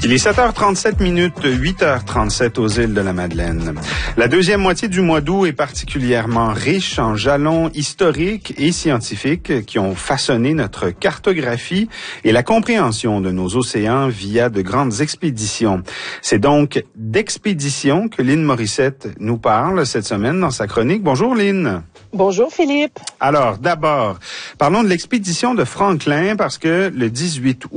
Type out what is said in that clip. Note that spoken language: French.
Il est 7h37 minutes, 8h37 aux îles de la Madeleine. La deuxième moitié du mois d'août est particulièrement riche en jalons historiques et scientifiques qui ont façonné notre cartographie et la compréhension de nos océans via de grandes expéditions. C'est donc d'expéditions que Lynn Morissette nous parle cette semaine dans sa chronique. Bonjour Lynn. Bonjour Philippe. Alors, d'abord, parlons de l'expédition de Franklin parce que le 18